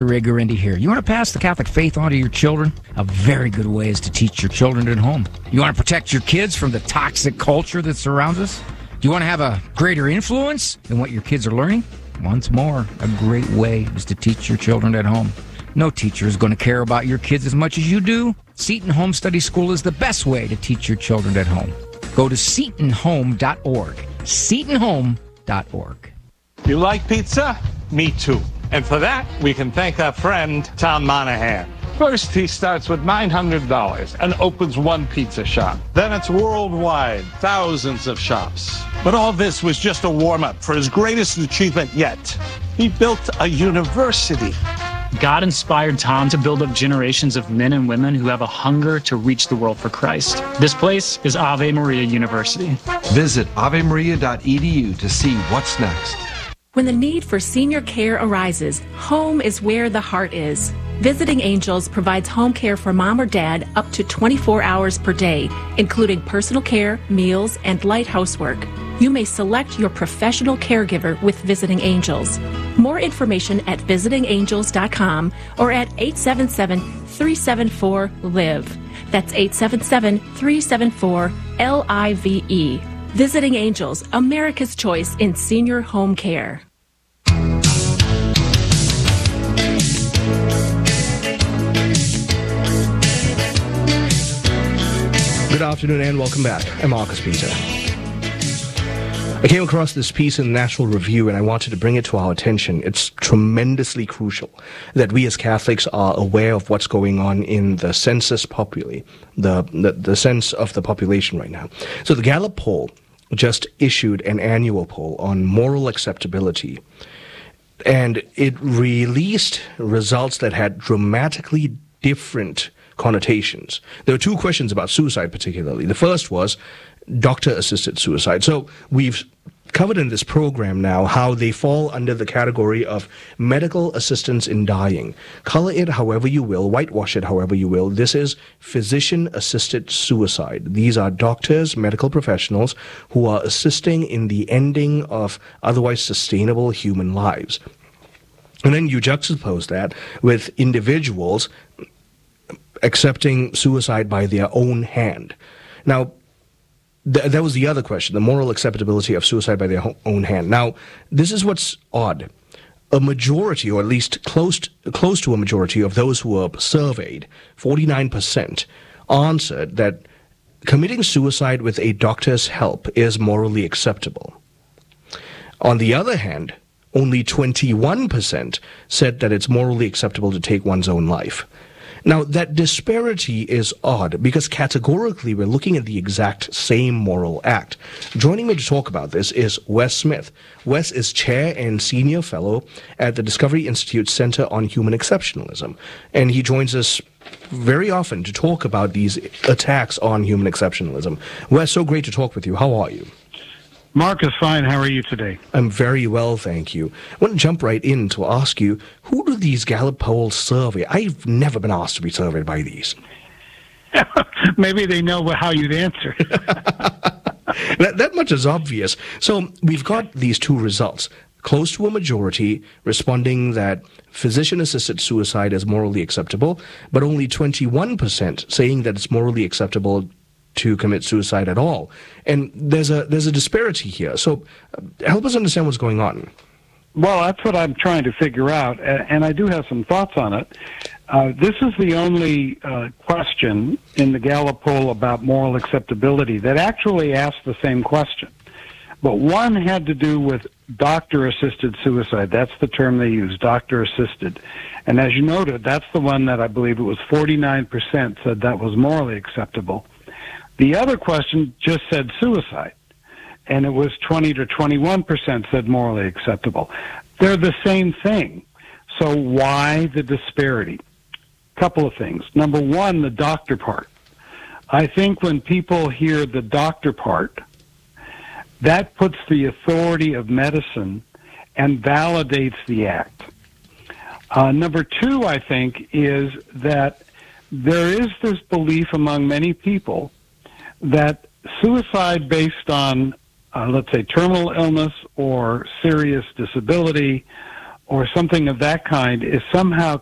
Ray Guarendi here. You want to pass the Catholic faith on to your children? A very good way is to teach your children at home. You want to protect your kids from the toxic culture that surrounds us? Do you want to have a greater influence in what your kids are learning? Once more, a great way is to teach your children at home. No teacher is going to care about your kids as much as you do. Seton Home Study School is the best way to teach your children at home. Go to setonhome.org. setonhome.org. You like pizza? Me too. And for that, we can thank our friend, Tom Monahan. First, he starts with $900 and opens one pizza shop. Then it's worldwide, thousands of shops. But all this was just a warm-up for his greatest achievement yet. He built a university. God inspired Tom to build up generations of men and women who have a hunger to reach the world for Christ. This place is Ave Maria University. Visit avemaria.edu to see what's next. When the need for senior care arises, home is where the heart is. Visiting Angels provides home care for mom or dad up to 24 hours per day, including personal care, meals, and light housework. You may select your professional caregiver with Visiting Angels. More information at visitingangels.com or at 877-374-LIVE. That's 877-374-LIVE. Visiting Angels, America's choice in senior home care. Good afternoon and welcome back. I'm Marcus Peter. I came across this piece in the National Review and I wanted to bring it to our attention. It's tremendously crucial that we as Catholics are aware of what's going on in the census populi, the sense of the population right now. So the Gallup poll just issued an annual poll on moral acceptability, and it released results that had dramatically different connotations. There were two questions about suicide particularly. The first was doctor-assisted suicide. So we've covered in this program now how they fall under the category of medical assistance in dying. Color it however you will, whitewash it however you will. This is physician-assisted suicide. These are doctors, medical professionals who are assisting in the ending of otherwise sustainable human lives. And then you juxtapose that with individuals accepting suicide by their own hand. Now, that was the other question, the moral acceptability of suicide by their own hand. Now, this is what's odd. A majority, or at least close to a majority of those who were surveyed, 49%, answered that committing suicide with a doctor's help is morally acceptable. On the other hand, only 21% said that it's morally acceptable to take one's own life. Now, that disparity is odd because categorically we're looking at the exact same moral act. Joining me to talk about this is Wes Smith. Wes is Chair and Senior Fellow at the Discovery Institute Center on Human Exceptionalism, and he joins us very often to talk about these attacks on human exceptionalism. Wes, so great to talk with you. How are you? Mark is fine. How are you today? I'm very well, thank you. I want to jump right in to ask you, who do these Gallup polls survey? I've never been asked to be surveyed by these. Maybe they know how you'd answer. That much is obvious. So we've got these two results. Close to a majority responding that physician-assisted suicide is morally acceptable, but only 21% saying that it's morally acceptable to commit suicide at all. And there's a disparity here. So help us understand what's going on. Well, that's what I'm trying to figure out, and I do have some thoughts on it. This is the only question in the Gallup poll about moral acceptability that actually asked the same question. But one had to do with doctor-assisted suicide. That's the term they use, doctor-assisted. And as you noted, that's the one that I believe it was 49% said that was morally acceptable. The other question just said suicide, and it was 20 to 21% said morally acceptable. They're the same thing. So why the disparity? Couple of things. Number one, the doctor part. I think when people hear the doctor part, that puts the authority of medicine and validates the act. Number two, I think, is that there is this belief among many people that suicide based on, let's say, terminal illness or serious disability or something of that kind is somehow